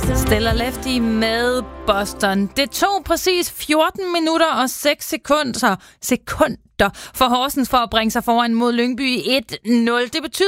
Stella Lefty med Boston. Det tog præcis 14 minutter og 6 sekunder for Horsens for at bringe sig foran mod Lyngby 1-0. Det betyder